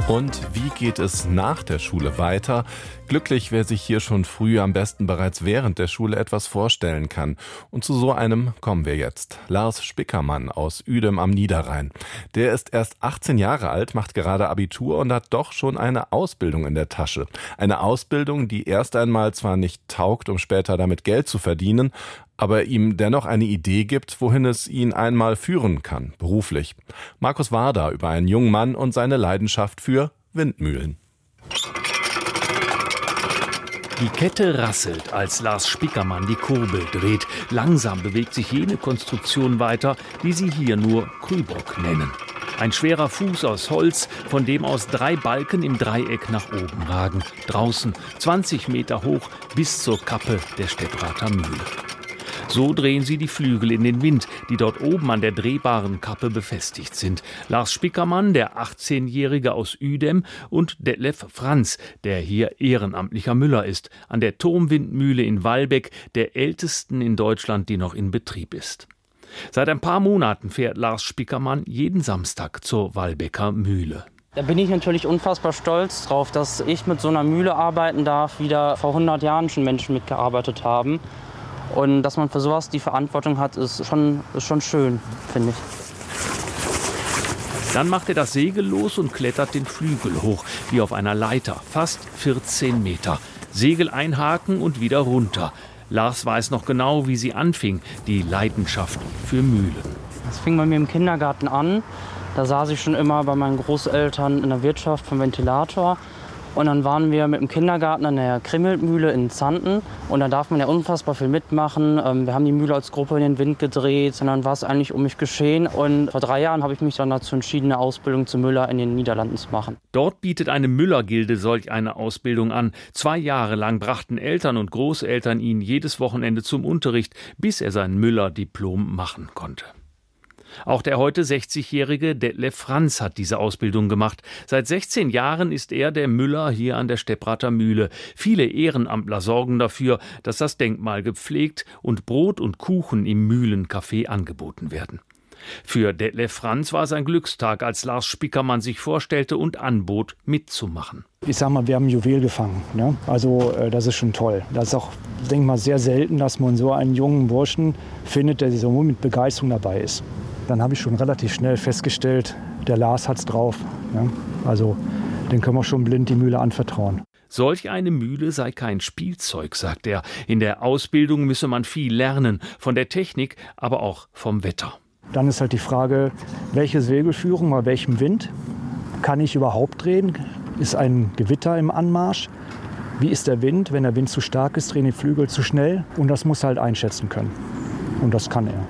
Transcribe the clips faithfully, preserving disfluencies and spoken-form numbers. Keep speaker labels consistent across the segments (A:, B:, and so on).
A: Und wie geht es nach der Schule weiter? Glücklich, wer sich hier schon früh, am besten bereits während der Schule etwas vorstellen kann. Und zu so einem kommen wir jetzt. Lars Spickermann aus Uedem am Niederrhein. Der ist erst achtzehn Jahre alt, macht gerade Abitur und hat doch schon eine Ausbildung in der Tasche. Eine Ausbildung, die erst einmal zwar nicht taugt, um später damit Geld zu verdienen, aber ihm dennoch eine Idee gibt, wohin es ihn einmal führen kann, beruflich. Markus Warder über einen jungen Mann und seine Leidenschaft für Windmühlen.
B: Die Kette rasselt, als Lars Spickermann die Kurbel dreht. Langsam bewegt sich jene Konstruktion weiter, die sie hier nur Krübock nennen. Ein schwerer Fuß aus Holz, von dem aus drei Balken im Dreieck nach oben ragen. Draußen zwanzig Meter hoch bis zur Kappe der Stepprater Mühle. So drehen sie die Flügel in den Wind, die dort oben an der drehbaren Kappe befestigt sind. Lars Spickermann, der achtzehnjährige aus Uedem, und Detlef Franz, der hier ehrenamtlicher Müller ist, an der Turmwindmühle in Wallbeck, der ältesten in Deutschland, die noch in Betrieb ist. Seit ein paar Monaten fährt Lars Spickermann jeden Samstag zur Wallbecker Mühle.
C: Da bin ich natürlich unfassbar stolz drauf, dass ich mit so einer Mühle arbeiten darf, wie da vor hundert Jahren schon Menschen mitgearbeitet haben. Und dass man für sowas die Verantwortung hat, ist schon, ist schon schön, finde ich.
B: Dann macht er das Segel los und klettert den Flügel hoch, wie auf einer Leiter, fast vierzehn Meter. Segel einhaken und wieder runter. Lars weiß noch genau, wie sie anfing, die Leidenschaft für Mühlen.
C: Das fing bei mir im Kindergarten an. Da saß ich schon immer bei meinen Großeltern in der Wirtschaft vom Ventilator. Und dann waren wir mit dem Kindergarten an der Krimmelmühle in Zanten. Und da darf man ja unfassbar viel mitmachen. Wir haben die Mühle als Gruppe in den Wind gedreht. Und dann war es eigentlich um mich geschehen. Und vor drei Jahren habe ich mich dann dazu entschieden, eine Ausbildung zum Müller in den Niederlanden zu machen.
B: Dort bietet eine Müllergilde solch eine Ausbildung an. Zwei Jahre lang brachten Eltern und Großeltern ihn jedes Wochenende zum Unterricht, bis er sein Müller-Diplom machen konnte. Auch der heute sechzigjährige Detlef Franz hat diese Ausbildung gemacht. Seit sechzehn Jahren ist er der Müller hier an der Stepprater Mühle. Viele Ehrenamtler sorgen dafür, dass das Denkmal gepflegt und Brot und Kuchen im Mühlencafé angeboten werden. Für Detlef Franz war es ein Glückstag, als Lars Spickermann sich vorstellte und anbot, mitzumachen.
D: Ich sag mal, wir haben ein Juwel gefangen. Ne? Also äh, das ist schon toll. Das ist auch, denke ich mal, sehr selten, dass man so einen jungen Burschen findet, der so mit Begeisterung dabei ist. Dann habe ich schon relativ schnell festgestellt, der Lars hat's drauf. Ne? Also den können wir schon blind die Mühle anvertrauen.
B: Solch eine Mühle sei kein Spielzeug, sagt er. In der Ausbildung müsse man viel lernen, von der Technik, aber auch vom Wetter.
D: Dann ist halt die Frage, welche Segelführung, bei welchem Wind kann ich überhaupt drehen? Ist ein Gewitter im Anmarsch? Wie ist der Wind? Wenn der Wind zu stark ist, drehen die Flügel zu schnell. Und das muss er halt einschätzen können. Und das kann er.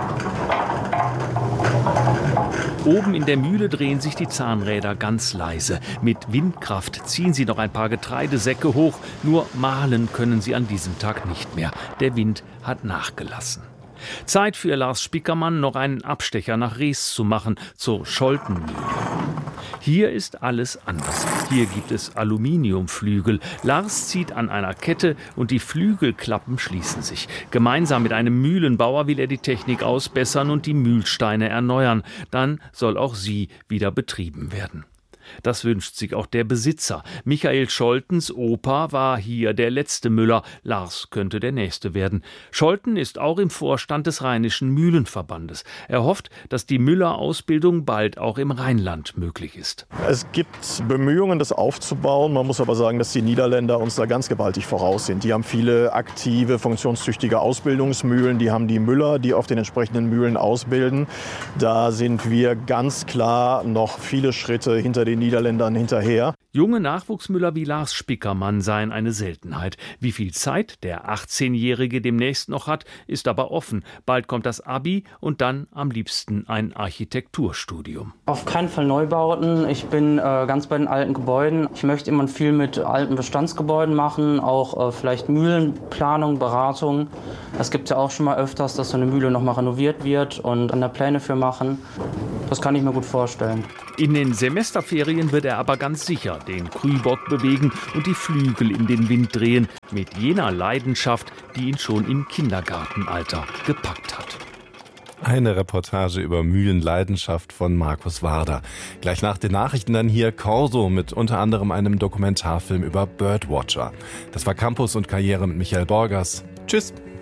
B: Oben in der Mühle drehen sich die Zahnräder ganz leise. Mit Windkraft ziehen sie noch ein paar Getreidesäcke hoch. Nur mahlen können sie an diesem Tag nicht mehr. Der Wind hat nachgelassen. Zeit für Lars Spickermann, noch einen Abstecher nach Rees zu machen, zur Scholtenmühle. Hier ist alles anders. Hier gibt es Aluminiumflügel. Lars zieht an einer Kette und die Flügelklappen schließen sich. Gemeinsam mit einem Mühlenbauer will er die Technik ausbessern und die Mühlsteine erneuern. Dann soll auch sie wieder betrieben werden. Das wünscht sich auch der Besitzer. Michael Scholtens Opa war hier der letzte Müller. Lars könnte der nächste werden. Scholten ist auch im Vorstand des Rheinischen Mühlenverbandes. Er hofft, dass die Müllerausbildung bald auch im Rheinland möglich ist.
E: Es gibt Bemühungen, das aufzubauen. Man muss aber sagen, dass die Niederländer uns da ganz gewaltig voraus sind. Die haben viele aktive, funktionstüchtige Ausbildungsmühlen. Die haben die Müller, die auf den entsprechenden Mühlen ausbilden. Da sind wir ganz klar noch viele Schritte hinter den Niederländern hinterher.
B: Junge Nachwuchsmüller wie Lars Spickermann seien eine Seltenheit. Wie viel Zeit der achtzehnjährige demnächst noch hat, ist aber offen. Bald kommt das Abi und dann am liebsten ein Architekturstudium.
C: Auf keinen Fall Neubauten. Ich bin äh, ganz bei den alten Gebäuden. Ich möchte immer viel mit alten Bestandsgebäuden machen, auch äh, vielleicht Mühlenplanung, Beratung. Es gibt ja auch schon mal öfters, dass so eine Mühle noch mal renoviert wird und an der Pläne für machen. Das kann ich mir gut vorstellen.
B: In den Semesterferien wird er aber ganz sicher den Krübock bewegen und die Flügel in den Wind drehen, mit jener Leidenschaft, die ihn schon im Kindergartenalter gepackt hat.
A: Eine Reportage über Mühlenleidenschaft von Markus Warder. Gleich nach den Nachrichten dann hier Corso mit unter anderem einem Dokumentarfilm über Birdwatcher. Das war Campus und Karriere mit Michael Borgers. Tschüss.